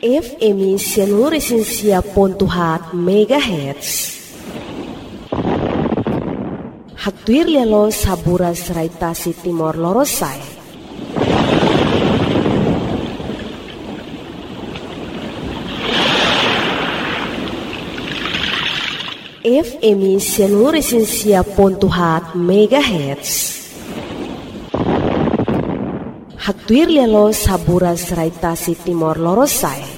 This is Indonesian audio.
FM seluruh Resensia Pontuhat Megahertz. Haktuir lelo saburas raitasi Timor Lorosai. FM seluruh Resensia Pontuhat Megahertz. Haktuir lelo saburas raitasi Timor Lorosai.